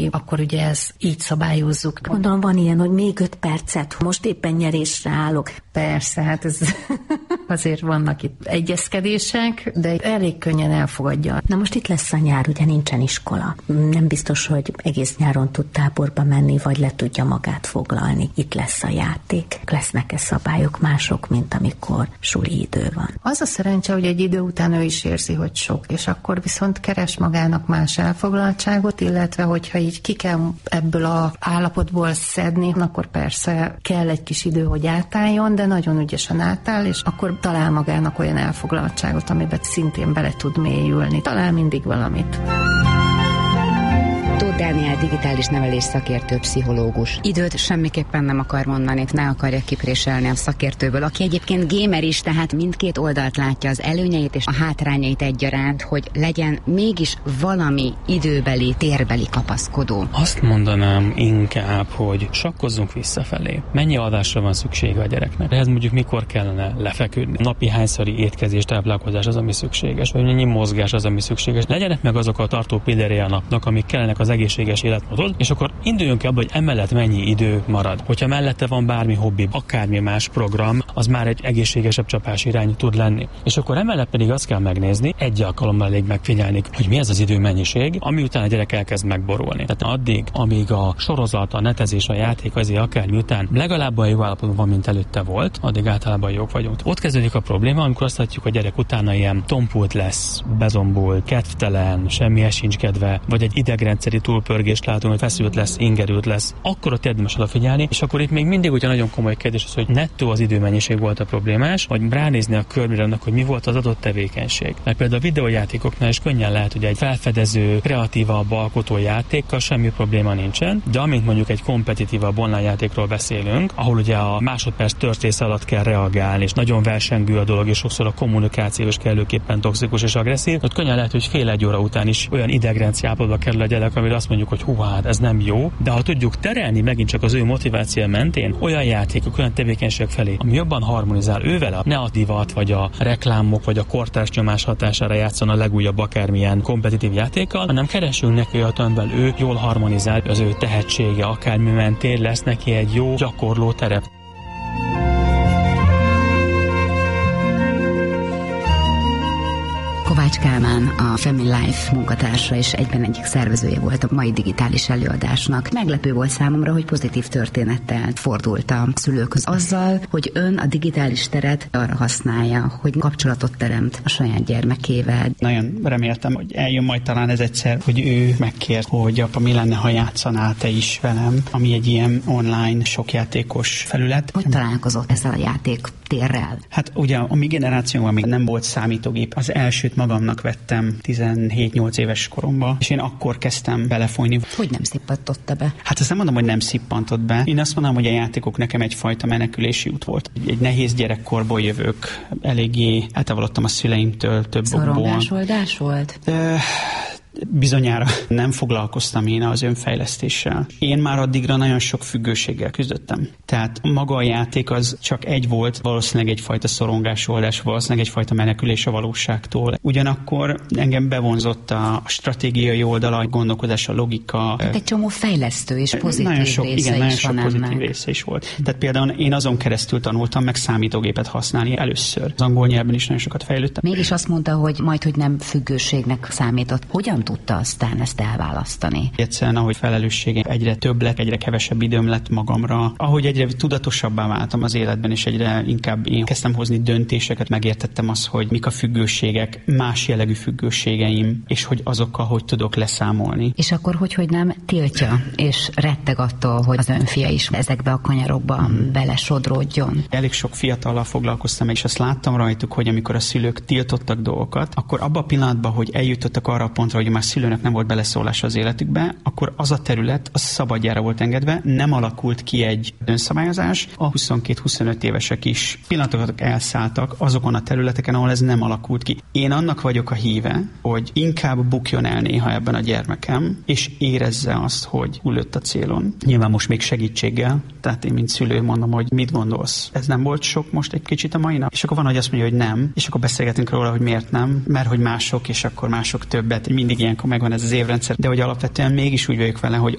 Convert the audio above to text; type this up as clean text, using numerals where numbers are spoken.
akkor ugye ezt így szabályozzuk. Gondolom van ilyen, hogy még 5 percet, most éppen nyerésre állok. Persze, hát ez azért vannak itt egyezkedések, de elég könnyen elfogadja. Na most itt lesz a nyár, ugye nincsen iskola. Nem biztos, hogy egész nyáron tud táborba menni, vagy le tudja magát foglalni. Itt lesz a játék. Lesznek-e szabályok mások, mint amikor suli idő van? Az a szerencse, hogy egy idő után ő is érzi, hogy sok, és akkor viszont keres magának más elfoglaltságot, illetve hogyha így ki kell ebből az állapotból szedni, akkor persze kell egy kis idő, hogy átálljon, de nagyon ügyesen átáll, és akkor talál magának olyan elfoglaltságot, amiben szintén bele tud mélyülni. Talál mindig valamit. Tóth Dániel digitális nevelés szakértő, pszichológus. Időt semmiképpen nem akar mondani, ne akarja kipréselni a szakértőből, aki egyébként gamer is, tehát mindkét oldalt látja, az előnyeit és a hátrányait egyaránt, hogy legyen mégis valami időbeli, térbeli kapaszkodó. Azt mondanám inkább, hogy sakkozzunk visszafelé. Mennyi alvásra van szüksége a gyereknek? Ehhez mondjuk mikor kellene lefeküdni? Napi hányszori étkezés, táplálkozás az, ami szükséges, vagy mennyi mozgás az, ami szükséges. Legyenek meg azok a tartó pillérei a napnak, amik kellenek az egészséges életmódhoz, és akkor induljunk ki abba, hogy emellett mennyi idő marad. Hogyha mellette van bármi hobbi, akármi más program, az már egy egészségesebb csapás irány tud lenni. És akkor emellett pedig azt kell megnézni, egy alkalommal elég megfigyelni, hogy mi ez az időmennyiség, ami után a gyerek elkezd megborulni. Tehát addig, amíg a sorozat, a netezés, a játék, azért akármi után legalább a jó állapotban van, mint előtte volt, addig általában jók vagyunk. Ott kezdődik a probléma, amikor azt látjuk, hogy a gyerek utána ilyen tompult lesz, bezombult, kedvtelen, semmihez sincs kedve, vagy egy idegrendszeri túlpörgést látunk, hogy feszült lesz, ingerült lesz, akkor ott érdemes odafigyelni, és akkor itt még mindig ugye nagyon komoly kérdés az, hogy nettó az időmennyiség volt a problémás, vagy ránézni a körmére annak, hogy mi volt az adott tevékenység. Mert például a videójátékoknál is könnyen lehet, hogy egy felfedező, kreatívabb alkotó játékkal semmi probléma nincsen, de amint mondjuk egy kompetitívabb online játékról beszélünk, ahol ugye a másodperc történése alatt kell reagálni, és nagyon versengő a dolog, és sokszor a kommunikáció is kellőképpen toxikus és agresszív, ott könnyen lehet, hogy fél egy óra után is olyan idegrendszeri állapotba kerül a gyerek, amire azt mondjuk, hogy hú, hát ez nem jó, de ha tudjuk terelni megint csak az ő motiváció mentén olyan játékok, olyan tevékenységek felé, ami jobban harmonizál ővele, ne a divat, vagy a reklámok, vagy a kortárs nyomás hatására játszon a legújabb akármilyen kompetitív játékkal, hanem keresünk neki olyat, amivel ő jól harmonizál, az ő tehetsége akármi mentén lesz neki egy jó gyakorló terep. Kovács Kálmán, a Family Life munkatársa és egyben egyik szervezője volt a mai digitális előadásnak. Meglepő volt számomra, hogy pozitív történettel fordult a szülőkhöz azzal, hogy ön a digitális teret arra használja, hogy kapcsolatot teremt a saját gyermekével. Nagyon reméltem, hogy eljön majd talán ez egyszer, hogy ő megkért, hogy apa, mi lenne, ha játszanál te is velem, ami egy ilyen online sokjátékos felület. Hogy találkozott ezzel a játéktérrel? Hát ugye a mi generációban még nem volt számítógép. Az elsőt magamnak vettem 17-8 éves koromban, és én akkor kezdtem belefolyni. Hogy nem szippantotta be? Hát azt nem mondom, hogy nem szippantott be. Én azt mondom, hogy a játékok nekem egyfajta menekülési út volt. Egy nehéz gyerekkorból jövök, eléggé eltávolodtam a szüleimtől több okból. Szorongásoldás volt? Bizonyára nem foglalkoztam én az önfejlesztéssel. Én már addigra nagyon sok függőséggel küzdöttem. Tehát maga a játék az csak egy volt, valószínűleg egyfajta szorongásoldás, valószínűleg egyfajta menekülés a valóságtól. Ugyanakkor engem bevonzott a stratégiai oldala, a gondolkodás, a logika. Hát egy csomó fejlesztő és pozitív nagyon sok, része igen, nagyon is sok van pozitív ennek. része is volt. Tehát például én azon keresztül tanultam meg számítógépet használni először. Az angol nyelven is nagyon sokat fejlődtem. Mégis azt mondta, hogy majdhogy nem függőségnek számított. Hogyan tudta aztán ezt elválasztani? Egyszerűen, ahogy felelősségem egyre több lett, egyre kevesebb időm lett magamra, ahogy egyre tudatosabbá váltam az életben, és egyre inkább én kezdtem hozni döntéseket, megértettem azt, hogy mik a függőségek, más jellegű függőségeim, és hogy azokkal hogy tudok leszámolni. És akkor hogy nem tiltja, és retteg attól, hogy az önfia is ezekbe a kanyarokba belesodródjon. Elég sok fiatallal foglalkoztam, és azt láttam rajtuk, hogy amikor a szülők tiltottak dolgokat, akkor abban a pillanatban, hogy eljutottak arra a pontra, hogy már szülőnek nem volt beleszólása az életükbe, akkor az a terület az szabadjára volt engedve, nem alakult ki egy önszabályozás. A 22-25 évesek is pillanatokat elszálltak azokon a területeken, ahol ez nem alakult ki. Én annak vagyok a híve, hogy inkább bukjon el néha ebben a gyermekem, és érezze azt, hogy hullott a célon. Nyilván most még segítséggel, tehát én mint szülő mondom, hogy mit gondolsz? Ez nem volt sok most egy kicsit a mai nap? És akkor van, hogy azt mondja, hogy nem, és akkor beszélgetünk róla, hogy miért nem, mert hogy mások, és akkor mások többet. Mindig ilyenkor megvan ez az évrendszer, de hogy alapvetően mégis úgy vagyok vele, hogy